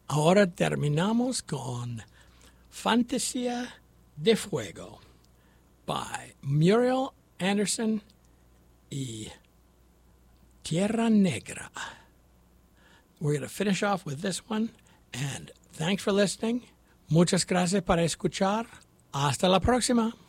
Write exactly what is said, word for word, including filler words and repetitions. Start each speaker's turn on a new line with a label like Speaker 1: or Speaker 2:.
Speaker 1: Ahora terminamos con Fantasía de Fuego by Muriel Anderson y Tierra Negra. We're going to finish off with this one, and thanks for listening. Muchas gracias para escuchar. Hasta la próxima.